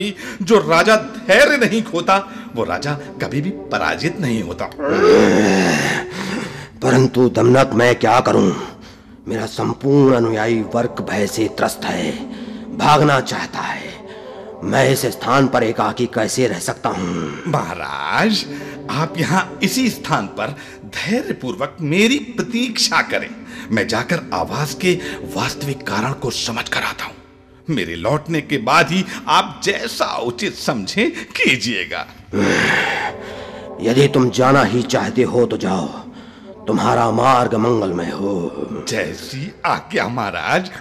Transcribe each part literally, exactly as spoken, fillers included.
जो राजा धैर्य नहीं खोता वो राजा कभी भी पराजित नहीं होता। परंतु दमनक मैं क्या करूं? मेरा संपूर्ण अनुयायी वर्ग भय से त्रस्त है, भागना चाहता है। मैं इस स्थान पर एकाकी कैसे रह सकता हूं? महाराज, आप यहाँ इसी स्थान पर धैर्य पूर्वक मेरी प्रतीक्षा करें। मैं जाकर आवाज के वास्तविक कारण को समझ कर आता हूं। मेरे लौटने के बाद ही आप जैसा उचित समझें कीजिएगा। यदि तुम जाना ही चाहते हो तो जाओ, तुम्हारा मार्ग मंगलमय हो। जैसी आज्ञा महाराज।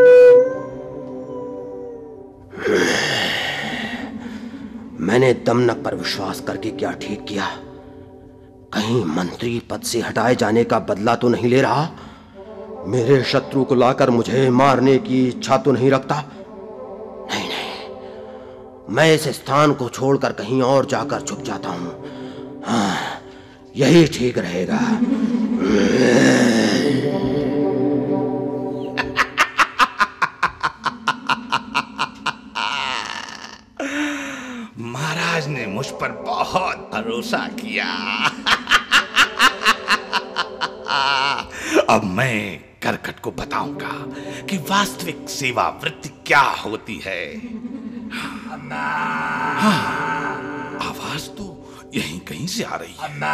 मैंने दमनक पर विश्वास करके क्या ठीक किया? कहीं मंत्री पद से हटाए जाने का बदला तो नहीं ले रहा? मेरे शत्रु को लाकर मुझे मारने की इच्छा तो नहीं रखता? नहीं नहीं, मैं इस स्थान को छोड़कर कहीं और जाकर छुप जाता हूं। हाँ, यही ठीक रहेगा। महाराज ने मुझ पर बहुत भरोसा किया। अब मैं करकट को बताऊंगा कि वास्तविक सेवा वृत्ति क्या होती है। हाँ, आवाज तो यहीं कहीं से आ रही है।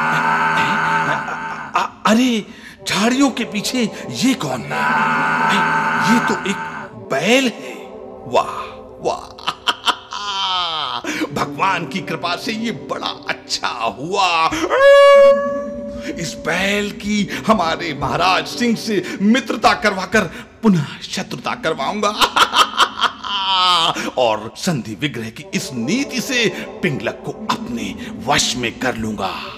आ, अरे, झाड़ियों के पीछे ये कौन है? ये तो एक बैल है। वाह वाह, भगवान की कृपा से ये बड़ा अच्छा हुआ। इस बैल की हमारे महाराज सिंह से मित्रता करवाकर पुनः शत्रुता करवाऊंगा और संधि विग्रह की इस नीति से पिंगलक को अपने वश में कर लूंगा।